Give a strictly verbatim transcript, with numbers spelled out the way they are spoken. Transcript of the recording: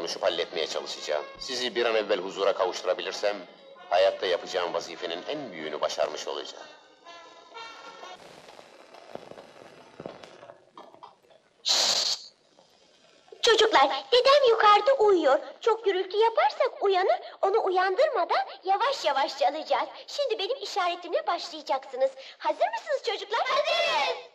konuşup halletmeye çalışacağım. Sizi bir an evvel huzura kavuşturabilirsem, hayatta yapacağım vazifenin en büyüğünü başarmış olacağım. Çocuklar, dedem yukarıda uyuyor. Çok gürültü yaparsak uyanır, onu uyandırmadan yavaş yavaş çalacağız. Şimdi benim işaretimle başlayacaksınız. Hazır mısınız çocuklar? Hazırız.